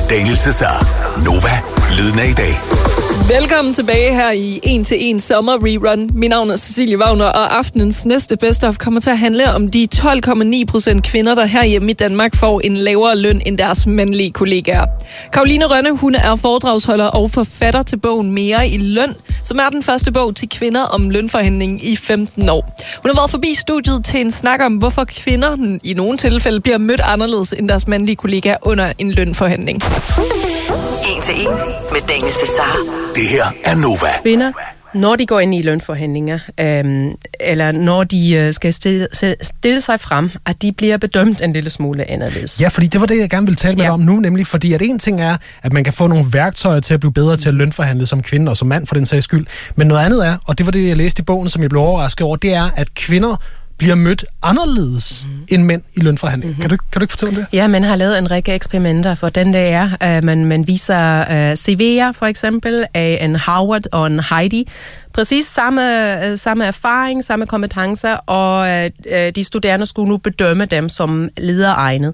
Daniel Cesar. Nova, lyden af i dag. Velkommen tilbage her i 1 til 1 sommer rerun. Mit navn er Cecilie Wagner, og aftenens næste Best of kommer til at handle om de 12,9% kvinder, der herhjemme i Danmark får en lavere løn end deres mandlige kollegaer. Caroline Rønne, hun er foredragsholder og forfatter til bogen Mere i løn, som er den første bog til kvinder om lønforhandling i 15 år. Hun har været forbi studiet til en snak om, hvorfor kvinder i nogle tilfælde bliver mødt anderledes end deres mandlige kollegaer under en lønforhandling. 1 til 1 med Daniel Cesar. Det her er Nova. Kvinder, når de går ind i lønforhandlinger, eller når de skal stille sig frem, at de bliver bedømt en lille smule anderledes. Ja, fordi det var det, jeg gerne ville tale med dig om nu, nemlig fordi at en ting er, at man kan få nogle værktøjer til at blive bedre til at lønforhandle som kvinde og som mand for den sags skyld. Men noget andet er, og det var det, jeg læste i bogen, som jeg blev overrasket over, det er, at kvinder bliver mødt anderledes end mænd i lønforhandling. Kan du ikke fortælle det? Ja, man har lavet en række eksperimenter, hvordan det er. Man viser CV'er for eksempel af en Howard og en Heidi. Præcis samme erfaring, samme kompetencer, og de studerende skulle nu bedømme dem som lederegnet.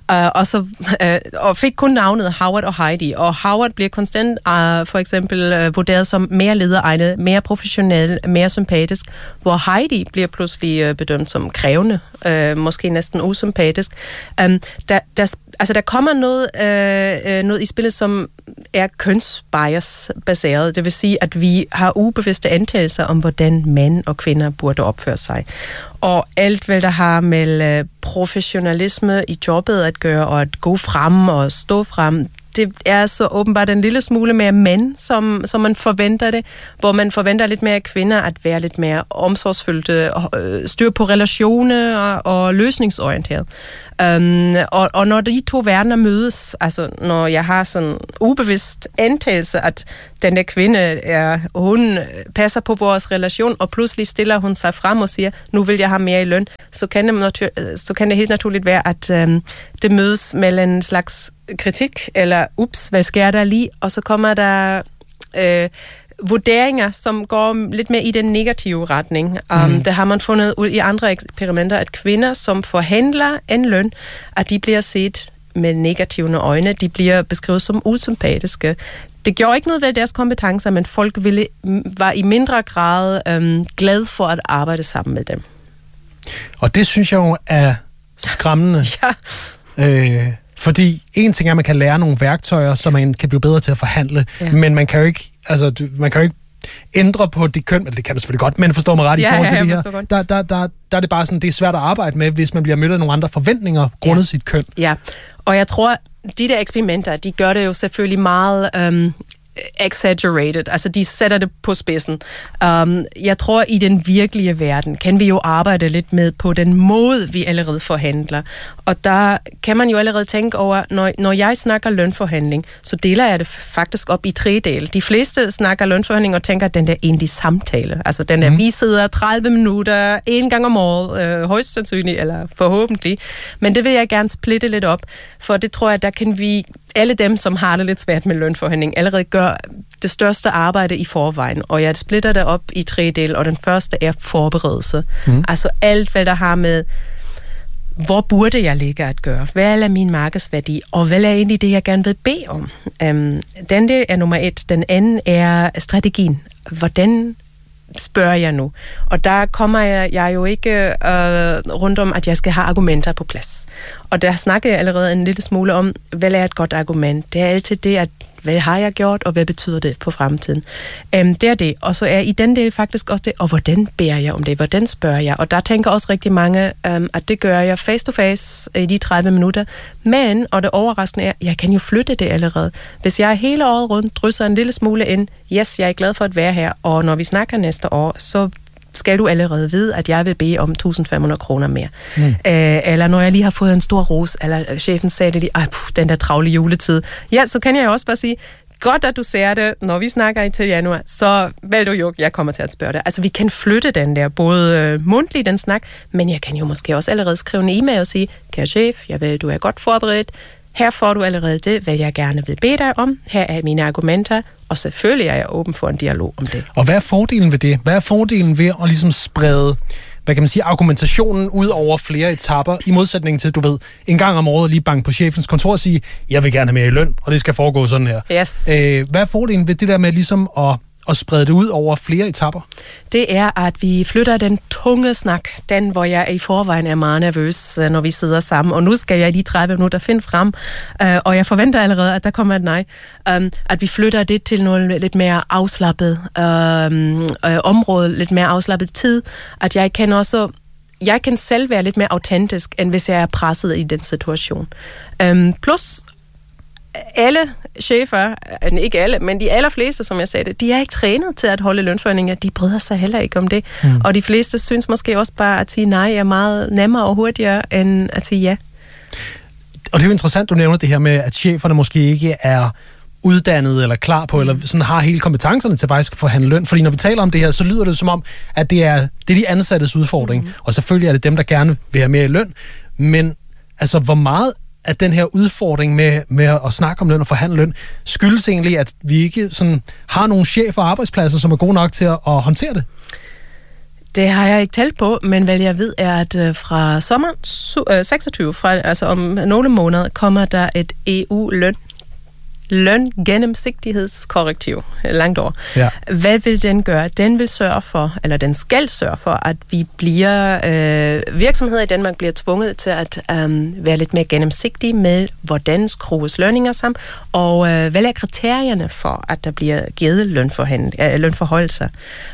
Og fik kun navnet Howard og Heidi. Og Howard bliver konstant for eksempel vurderet som mere lederegnet, mere professionel, mere sympatisk, hvor Heidi bliver pludselig bedømt som krævende, måske næsten usympatisk. Der kommer noget i spillet, som er kønsbias-baseret. Det vil sige, at vi har ubevidste antagelser om, hvordan mænd og kvinder burde opføre sig. Og alt, hvad der har med professionalisme i jobbet at gøre, og at gå frem og stå frem, det er så åbenbart en lille smule mere mænd, som man forventer det, hvor man forventer lidt mere kvinder at være lidt mere omsorgsfulde, styr på relationer og løsningsorienteret. Og når de to verdener mødes, altså når jeg har sådan ubevidst antagelse, at den der kvinde hun passer på vores relation, og pludselig stiller hun sig frem og siger, nu vil jeg have mere i løn, så kan det helt naturligt være, at det mødes med en slags kritik, eller ups, hvad sker der lige? Og så kommer der vurderinger, som går lidt mere i den negative retning. Der har man fundet ud i andre eksperimenter, at kvinder, som forhandler en løn, at de bliver set med negative øjne, de bliver beskrevet som usympatiske. Det gjorde ikke noget ved deres kompetencer, men folk var i mindre grad glad for at arbejde sammen med dem. Og det synes jeg jo er skræmmende. Ja. Fordi en ting er, at man kan lære nogle værktøjer, så man kan blive bedre til at forhandle, men man kan jo ikke, ændre på det køn, eller det kan man selvfølgelig godt, men forstår mig ret i forhold til det her. Der er det bare sådan, det er svært at arbejde med, hvis man bliver mødt af nogle andre forventninger grundet sit køn. Ja, og jeg tror, de der eksperimenter, de gør det jo selvfølgelig meget exaggerated, altså de sætter det på spidsen. Jeg tror, i den virkelige verden kan vi jo arbejde lidt med på den måde, vi allerede forhandler. Og der kan man jo allerede tænke over, når jeg snakker lønforhandling, så deler jeg det faktisk op i 3 dele. De fleste snakker lønforhandling og tænker, at den der egentlig samtale, altså den der, vi sidder 30 minutter, 1 gang om året, højst sandsynligt, eller forhåbentlig. Men det vil jeg gerne splitte lidt op, for det tror jeg, der kan vi alle dem, som har det lidt svært med lønforhandling, allerede gør det største arbejde i forvejen. Og jeg splitter det op i 3 dele, og den første er forberedelse. Altså alt, hvad der har med, hvor burde jeg ligge at gøre? Hvad er min markedsværdi? Og hvad er egentlig det, jeg gerne vil bede om? Den der er nummer 1. Den anden er strategien. Hvordan spørger jeg nu? Og der kommer jeg jo ikke rundt om, at jeg skal have argumenter på plads. Og der snakker jeg allerede en lille smule om, hvad er et godt argument? Det er altid det, at hvad har jeg gjort, og hvad betyder det på fremtiden? Det er det. Og så er i den del faktisk også det, og hvordan beder jeg om det? Hvordan spørger jeg? Og der tænker også rigtig mange, at det gør jeg face to face i de 30 minutter. Men, og det overraskende er, jeg kan jo flytte det allerede. Hvis jeg hele året rundt drysser en lille smule ind, yes, jeg er glad for at være her, og når vi snakker næste år, så skal du allerede vide, at jeg vil bede om 1.500 kroner mere. Eller når jeg lige har fået en stor ros, eller chefen sagde det lige, den der travle juletid. Ja, så kan jeg jo også bare sige, godt at du ser det, når vi snakker til januar, så vel du jo, jeg kommer til at spørge dig. Altså, vi kan flytte den der, både mundtligt den snak, men jeg kan jo måske også allerede skrive en e-mail og sige, kære chef, jeg ved, du er godt forberedt, her får du allerede det, hvad jeg gerne vil bede dig om. Her er mine argumenter, og selvfølgelig er jeg åben for en dialog om det. Og hvad er fordelen ved det? Hvad er fordelen ved at ligesom sprede hvad kan man sige, argumentationen ud over flere etapper, i modsætning til, du ved, en gang om året lige banke på chefens kontor og sige, jeg vil gerne have mere i løn, og det skal foregå sådan her. Yes. Hvad er fordelen ved det der med ligesom at sprede det ud over flere etapper? Det er, at vi flytter den tunge snak, den hvor jeg i forvejen er meget nervøs, når vi sidder sammen. Og nu skal jeg lige 30 minutter finde frem, og jeg forventer allerede, at der kommer et nej. At vi flytter det til noget lidt mere afslappet område, lidt mere afslappet tid. At jeg kan selv være lidt mere autentisk, end hvis jeg er presset i den situation. Plus alle chefer, ikke alle, men de allerfleste, som jeg sagde det, de er ikke trænet til at holde lønforhandlinger. De bryder sig heller ikke om det. Og de fleste synes måske også bare, at sige nej er meget nemmere og hurtigere, end at sige ja. Og det er jo interessant, du nævner det her med, at cheferne måske ikke er uddannet eller klar på, eller sådan har hele kompetencerne til faktisk at forhandle løn. Fordi når vi taler om det her, så lyder det som om, at det er de ansattes udfordring. Og selvfølgelig er det dem, der gerne vil have mere i løn. Men altså, hvor meget at den her udfordring med at snakke om løn og forhandle løn, skyldes egentlig, at vi ikke sådan har nogle chefer og arbejdspladser, som er gode nok til at håndtere det? Det har jeg ikke talt på, men hvad jeg ved er, at fra sommer 26, altså om nogle måneder, kommer der et løngennemsigtighedskorrektiv langt over. Ja. Hvad vil den gøre? Den vil sørge for, eller den skal sørge for, at vi virksomheder i Danmark bliver tvunget til at være lidt mere gennemsigtige med, hvordan skrues lønninger sammen, og hvad er kriterierne for, at der bliver givet lønforholdelser.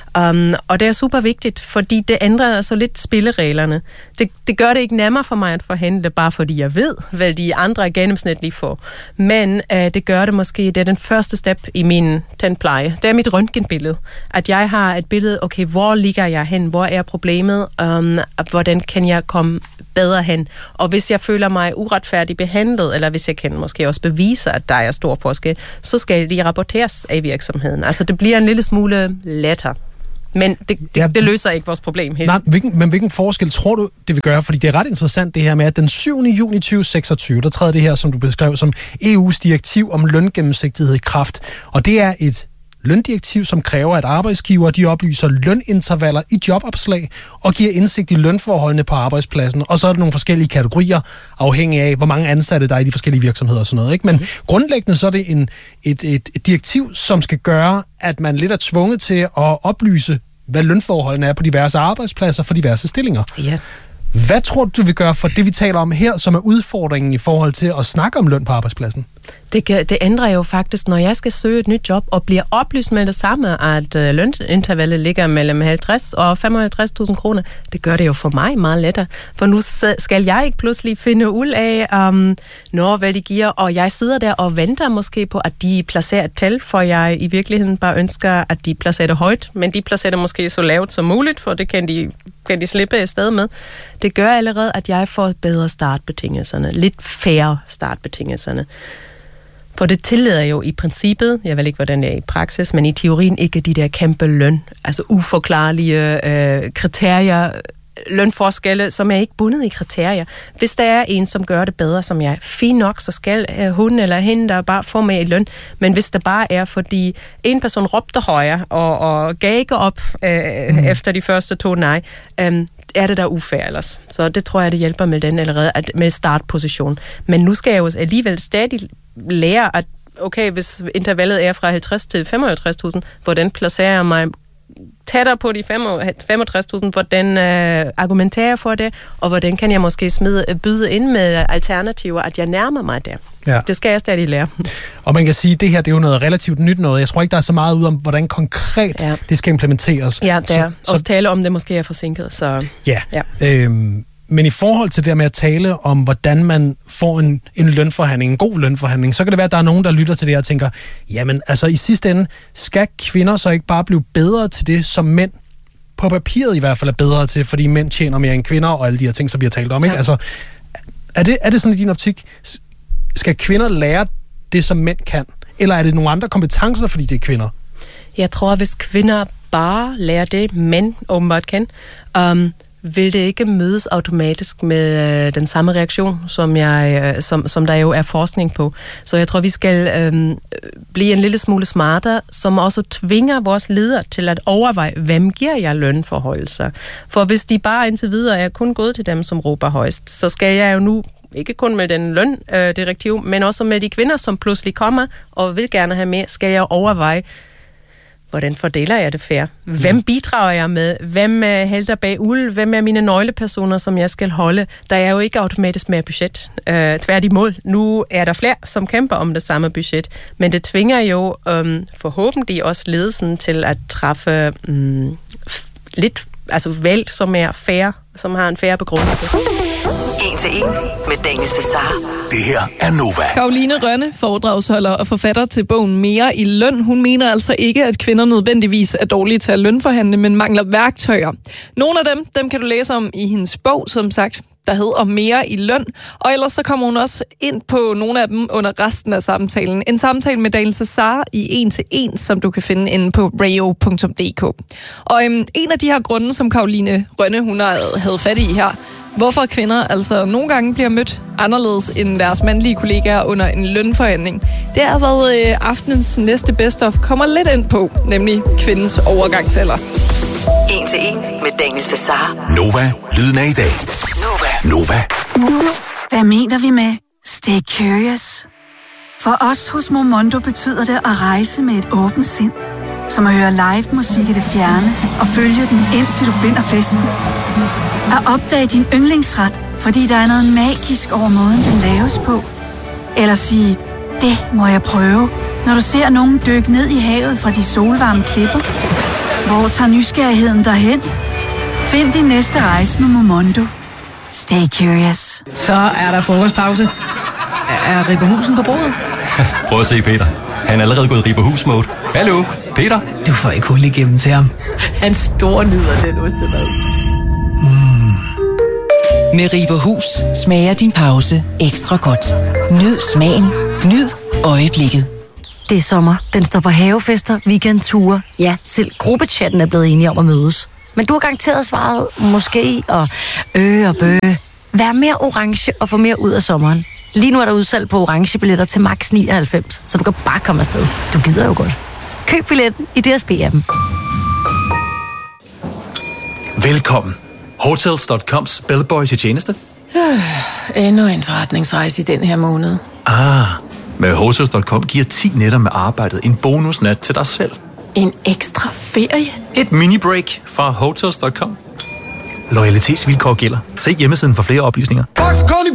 Og det er super vigtigt, fordi det ændrer altså lidt spillereglerne. Det gør det ikke nemmere for mig at forhandle, bare fordi jeg ved, hvad de andre gennemsnitligt får. Men det gør det måske, det er den første step i min tandpleje. Det er mit røntgenbillede. At jeg har et billede, okay, hvor ligger jeg hen? Hvor er problemet? Hvordan kan jeg komme bedre hen? Og hvis jeg føler mig uretfærdigt behandlet, eller hvis jeg kan måske også bevise, at der er stor forskel, så skal de rapporteres af virksomheden. Altså det bliver en lille smule lettere. Men det løser ikke vores problem helt. Nej, hvilken forskel tror du, det vil gøre? Fordi det er ret interessant det her med, at den 7. juni 2026, der træder det her, som du beskrev, som EU's direktiv om løngennemsigtighed i kraft. Og det er et løndirektiv, som kræver, at arbejdsgivere de oplyser lønintervaller i jobopslag og giver indsigt i lønforholdene på arbejdspladsen. Og så er der nogle forskellige kategorier, afhængig af, hvor mange ansatte der er i de forskellige virksomheder og sådan noget. Ikke? Men grundlæggende så er det et direktiv, som skal gøre, at man lidt er tvunget til at oplyse, hvad lønforholdene er på diverse arbejdspladser for diverse stillinger. Ja. Hvad tror du vil gøre for det, vi taler om her, som er udfordringen i forhold til at snakke om løn på arbejdspladsen? Det ændrer jo faktisk, når jeg skal søge et nyt job og bliver oplyst med det samme, at lønintervallet ligger mellem 50 og 55.000 kroner. Det gør det jo for mig meget lettere. For nu skal jeg ikke pludselig finde ud af, hvad de giver, og jeg sidder der og venter måske på, at de placerer et tal, for jeg i virkeligheden bare ønsker, at de placerer det højt, men de placerer det måske så lavt som muligt, for det kan de slippe afsted med. Det gør allerede, at jeg får bedre startbetingelserne, lidt færre startbetingelserne. For det tillader jo i princippet, jeg ved ikke, hvordan det er i praksis, men i teorien ikke de der kæmpe løn, altså uforklarlige kriterier, lønforskelle, som er ikke bundet i kriterier. Hvis der er en, som gør det bedre som jeg, fint nok, så skal hun eller hende der bare få med i løn. Men hvis det bare er, fordi en person råbte højere og gav ikke op efter de første 2 nej, er det der ufair ellers. Så det tror jeg, det hjælper med den allerede, med startposition. Men nu skal jeg jo alligevel stadig lære, at okay, hvis intervallet er fra 50 til 55.000, hvordan placerer jeg mig tættere på de 65.000, hvordan argumenterer jeg for det, og hvordan kan jeg måske byde ind med alternativer, at jeg nærmer mig der. Ja. Det skal jeg stadig lære. Og man kan sige, at det her det er jo noget relativt nyt noget. Jeg tror ikke, der er så meget ud om, hvordan konkret det skal implementeres. Ja, det er. Også tale om det måske er forsinket. Så. Ja. Men i forhold til det der med at tale om, hvordan man får en lønforhandling, en god lønforhandling, så kan det være, at der er nogen, der lytter til det og tænker, jamen altså i sidste ende, skal kvinder så ikke bare blive bedre til det, som mænd på papiret i hvert fald er bedre til, fordi mænd tjener mere end kvinder og alle de her ting, som vi har talt om. Ikke? Altså, er det sådan i din optik, skal kvinder lære det, som mænd kan? Eller er det nogle andre kompetencer, fordi det er kvinder? Jeg tror, hvis kvinder bare lærer det, mænd åbenbart kan, vil det ikke mødes automatisk med den samme reaktion, som der jo er forskning på. Så jeg tror, vi skal blive en lille smule smartere, som også tvinger vores ledere til at overveje, hvem giver jeg lønforholdelser? For hvis de bare indtil videre er kun gået til dem, som råber højst, så skal jeg jo nu ikke kun med den løndirektiv, men også med de kvinder, som pludselig kommer og vil gerne have mere, skal jeg overveje, hvordan fordeler jeg det fair? Hvem bidrager jeg med? Hvem hælder bag uld? Hvem er mine nøglepersoner, som jeg skal holde? Der er jo ikke automatisk mere budget. Tværtimod, nu er der flere, som kæmper om det samme budget, men det tvinger jo forhåbentlig også ledelsen til at træffe lidt valg, som er fair, som har en fair begrundelse. 1-1 med Daniel Cesar. Det her er Nova. Caroline Rønne, foredragsholder og forfatter til bogen Mere i løn. Hun mener altså ikke, at kvinder nødvendigvis er dårlige til at lønforhandle, men mangler værktøjer. Nogle af dem kan du læse om i hendes bog, som sagt, der hedder Mere i løn. Og ellers så kommer hun også ind på nogle af dem under resten af samtalen. En samtale med Daniel Cesar i 1-1, som du kan finde inde på radio.dk. Og en af de her grunde, som Caroline Rønne, hun havde fat i her, hvorfor kvinder altså nogle gange bliver mødt anderledes end deres mandlige kollegaer under en lønforhandling. Det er, hvad aftenens næste best of kommer lidt ind på, nemlig kvindens overgangsalder. 1-1 med Daniel Cesar. Nova, lyden af i dag. Nova. Hvad mener vi med stay curious? For os hos Momondo betyder det at rejse med et åbent sind. Som at høre live musik i det fjerne og følge den indtil du finder festen. At opdage din yndlingsret, fordi der er noget magisk over måden, den laves på. Eller sige, det må jeg prøve, når du ser nogen dykke ned i havet fra de solvarme klipper. Hvor tager nysgerrigheden derhen? Find din næste rejse med Momondo. Stay curious. Så er der frokostpause. Er Ripper Husen på bordet? Prøv at se Peter. Han er allerede gået Ripper Hus-mode. Hallo, Peter? Du får ikke hul igennem til ham. Han står nyder den ostemad. Med Ripper Hus smager din pause ekstra godt. Nyd smagen. Nyd øjeblikket. Det er sommer. Den står på havefester, weekendture. Ja, selv gruppechatten er blevet enige om at mødes. Men du har garanteret svaret måske og bø. Vær mere orange og få mere ud af sommeren. Lige nu er der udsalg på orange billetter til max 99, så du kan bare komme afsted. Du gider jo godt. Køb billetten i DSB-appen. Velkommen. Hotels.coms bellboy til tjeneste. Endnu en forretningsrejse i den her måned. Med Hotels.com giver 10 nætter med arbejdet en bonusnat til dig selv. En ekstra ferie? Et mini-break fra Hotels.com. Loyalitetsvilkår gælder. Se hjemmesiden for flere oplysninger.